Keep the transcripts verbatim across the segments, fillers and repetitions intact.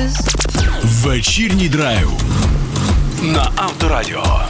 Вечірній драйв на Авторадіо.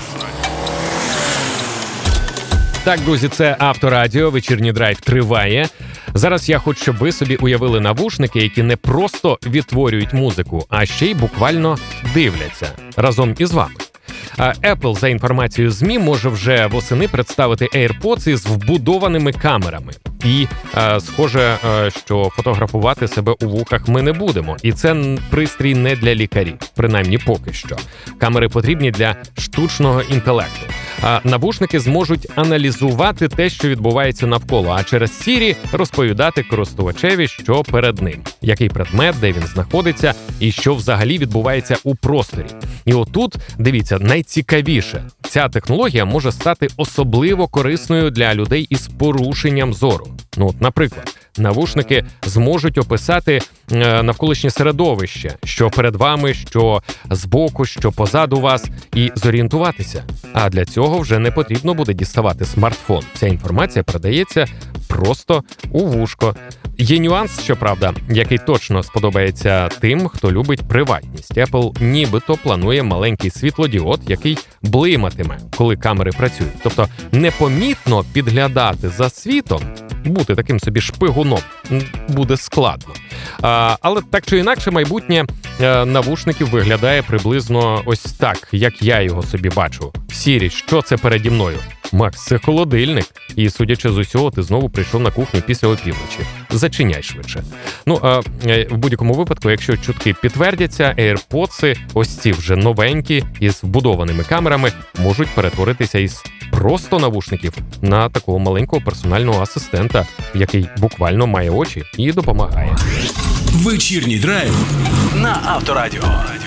Так, друзі, це Авторадіо, вечірній драйв триває. Зараз я хочу, щоб ви собі уявили навушники, які не просто відтворюють музику, а ще й буквально дивляться разом із вами. Apple, за інформацією ЗМІ, може вже восени представити AirPods із вбудованими камерами. І е, схоже, е, що фотографувати себе у вухах ми не будемо. І це пристрій не для лікарів, принаймні поки що. Камери потрібні для штучного інтелекту. А навушники зможуть аналізувати те, що відбувається навколо, а через Siri розповідати користувачеві, що перед ним, який предмет, де він знаходиться і що взагалі відбувається у просторі. І отут, дивіться, найцікавіше. Ця технологія може стати особливо корисною для людей із порушенням зору. Ну, от, наприклад, навушники зможуть описати е, навколишнє середовище, що перед вами, що збоку, що позаду вас, і зорієнтуватися. А для цього вже не потрібно буде діставати смартфон. Ця інформація передається просто у вушко. Є нюанс, щоправда, який точно сподобається тим, хто любить приватність. Apple нібито планує маленький світлодіод, який блиматиме, коли камери працюють. Тобто непомітно підглядати за світом, бути таким собі шпигуном буде складно. А, але так чи інакше, майбутнє е, навушників виглядає приблизно ось так, як я його собі бачу. Сірі, що це переді мною? Макс, це холодильник. І, судячи з усього, ти знову прийшов на кухню після опівночі. Зачиняй швидше. Ну, а в будь-якому випадку, якщо чутки підтвердяться, AirPods, ось ці вже новенькі, із вбудованими камерами, можуть перетворитися із просто навушників на такого маленького персонального асистента, який буквально має очі і допомагає. Вечірній драйв на Авторадіо.